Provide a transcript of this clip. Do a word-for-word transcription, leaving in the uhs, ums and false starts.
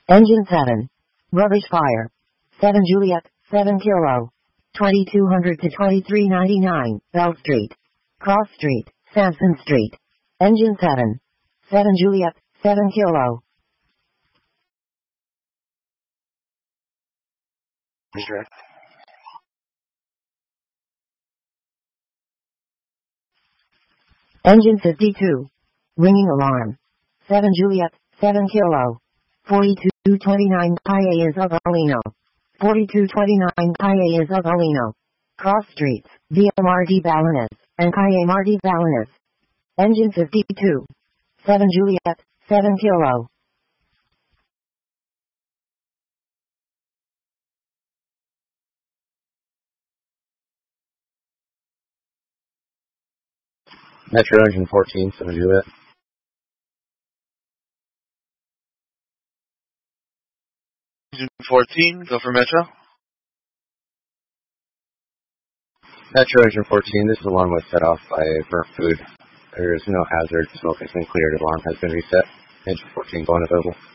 Engine seven. Rubbish fire. seven Juliet, seven Kilo. twenty-two hundred to twenty-three ninety-nine, Bell Street. Cross Street, Sampson Street. Engine seven. seven Juliet, seven Kilo. Sure. Engine fifty-two. Ringing alarm. seven Juliet, seven Kilo. forty-two twenty-nine I A is Ugolino. forty-two twenty-nine I A is Ugolino. Cross Streets, via Marty Balanis, and I A Marty Balanis. Engine fifty-two. seven Juliet, seven Kilo. Metro Engine fourteen, seven Juliet. Engine fourteen, go for Metro. Metro Engine fourteen, this alarm was set off by burnt food. There is no hazard. Smoke has been cleared. Alarm has been reset. Engine fourteen, going available.